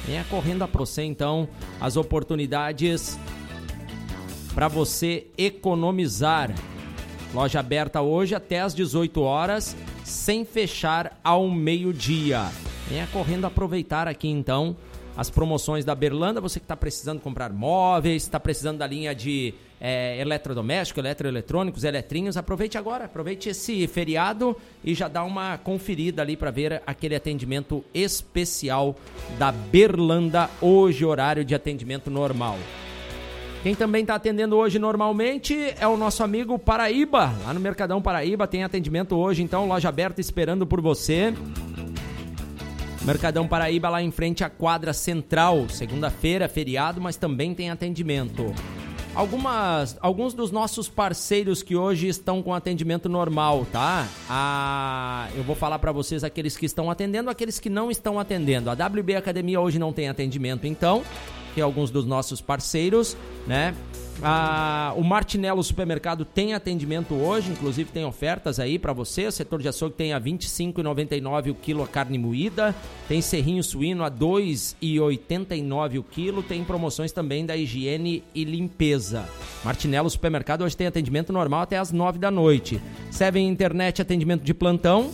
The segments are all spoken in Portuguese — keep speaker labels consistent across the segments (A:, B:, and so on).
A: Venha correndo para você, então, as oportunidades para você economizar. Loja aberta hoje até às 18 horas, sem fechar ao meio-dia. Venha correndo aproveitar aqui, então, as promoções da Berlanda. Você que está precisando comprar móveis, está precisando da linha de eletrodoméstico, eletroeletrônicos, eletrinhos, aproveite agora, aproveite esse feriado e já dá uma conferida ali para ver aquele atendimento especial da Berlanda, hoje horário de atendimento normal. Quem também está atendendo hoje normalmente é o nosso amigo Paraíba, lá no Mercadão Paraíba tem atendimento hoje, então loja aberta esperando por você. Mercadão Paraíba lá em frente à quadra central, segunda-feira, feriado, mas também tem atendimento. Alguns dos nossos parceiros que hoje estão com atendimento normal, tá? Eu vou falar para vocês aqueles que estão atendendo, aqueles que não estão atendendo. A WB Academia hoje não tem atendimento, então, que é alguns dos nossos parceiros, né? O Martinello Supermercado tem atendimento hoje, inclusive tem ofertas aí para você. O setor de açougue tem a R$ 25,99 o quilo a carne moída, tem serrinho suíno a R$ 2,89 o quilo, tem promoções também da higiene e limpeza. Martinello Supermercado hoje tem atendimento normal até às 9 da noite. Seven Internet, atendimento de plantão.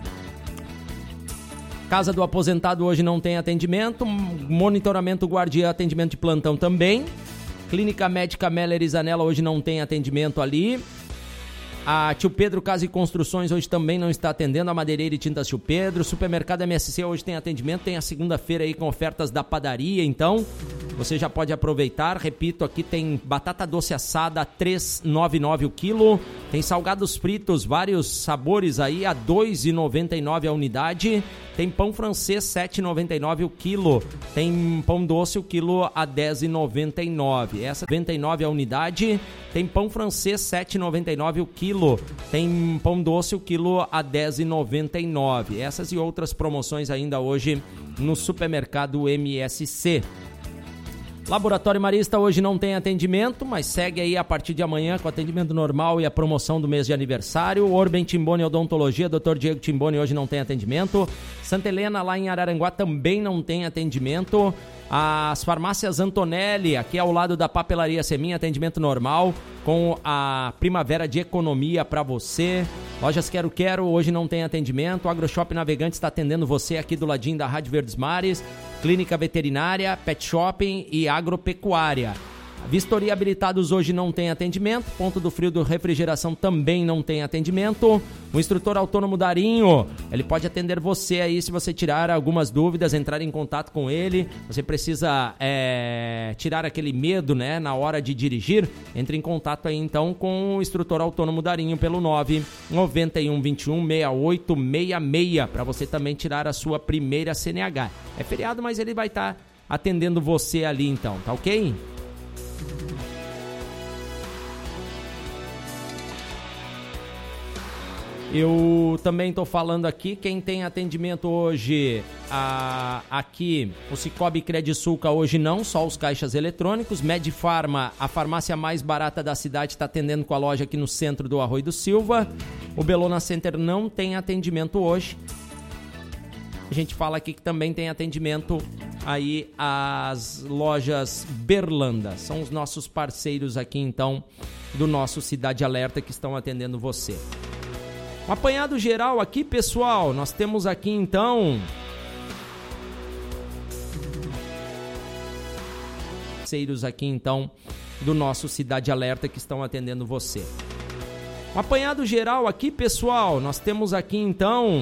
A: Casa do Aposentado hoje não tem atendimento. Monitoramento Guardiã, atendimento de plantão também. Clínica Médica Meller e Zanella hoje não tem atendimento ali. A Tio Pedro Casa e Construções hoje também não está atendendo. A Madeireira e Tintas Tio Pedro. Supermercado MSC hoje tem atendimento. Tem a segunda-feira aí com ofertas da padaria. Então, você já pode aproveitar. Repito, aqui tem batata doce assada a R$ 3,99 o quilo. Tem salgados fritos, vários sabores aí a R$ 2,99 a unidade. Tem pão francês R$ 7,99 o quilo. Tem pão doce o quilo a R$ 10,99. Essa R$ 99 a unidade. Tem pão francês R$ 7,99 o quilo. Tem pão doce o quilo a R$ 10,99. Essas e outras promoções ainda hoje no supermercado MSC. Laboratório Marista hoje não tem atendimento, mas segue aí a partir de amanhã com atendimento normal e a promoção do mês de aniversário. Orben Timboni Odontologia, Dr. Diego Timboni hoje não tem atendimento. Santa Helena lá em Araranguá também não tem atendimento. As farmácias Antonelli, aqui ao lado da Papelaria Semin, atendimento normal, com a primavera de economia para você. Lojas Quero Quero, hoje não tem atendimento. AgroShop Navegante está atendendo você aqui do ladinho da Rádio Verdes Mares. Clínica Veterinária, Pet Shopping e Agropecuária. Vistoria Habilitados hoje não tem atendimento. Ponto do Frio do Refrigeração também não tem atendimento. O instrutor autônomo Darinho, ele pode atender você aí se você tirar algumas dúvidas, entrar em contato com ele. Você precisa tirar aquele medo, né, na hora de dirigir. Entre em contato aí então com o instrutor autônomo Darinho pelo 991216866 para você também tirar a sua primeira CNH. É feriado, mas ele vai estar atendendo você ali então, tá ok? Eu também estou falando aqui, quem tem atendimento hoje, aqui, o Cicobi Credisulca hoje não, só os caixas eletrônicos. Medifarma, a farmácia mais barata da cidade, está atendendo com a loja aqui no centro do Arroio do Silva. O Belona Center não tem atendimento hoje. A gente fala aqui que também tem atendimento aí as lojas Berlanda. São os nossos parceiros aqui, então, do nosso Cidade Alerta que estão atendendo você. Um apanhado geral aqui, pessoal. Nós temos aqui, então, parceiros aqui, então, do nosso Cidade Alerta que estão atendendo você. Um apanhado geral aqui, pessoal. Nós temos aqui, então,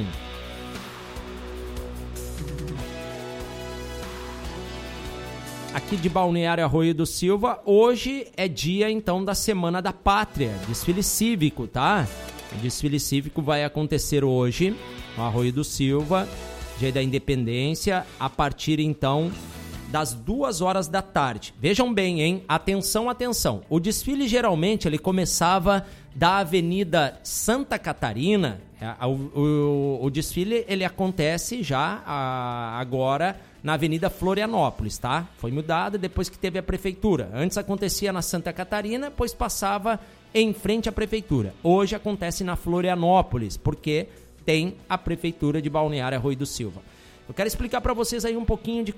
A: aqui de Balneário Arroio do Silva. Hoje é dia, então, da Semana da Pátria, desfile cívico, tá? O desfile cívico vai acontecer hoje no Arroio do Silva, dia da Independência, a partir então das 2 horas da tarde. Vejam bem, hein? Atenção, atenção. O desfile geralmente ele começava da Avenida Santa Catarina. O desfile ele acontece já agora na Avenida Florianópolis, tá? Foi mudado depois que teve a prefeitura. Antes acontecia na Santa Catarina, depois passava em frente à prefeitura. Hoje acontece na Florianópolis, porque tem a prefeitura de Balneário Arroio do Silva. Eu quero explicar para vocês aí um pouquinho de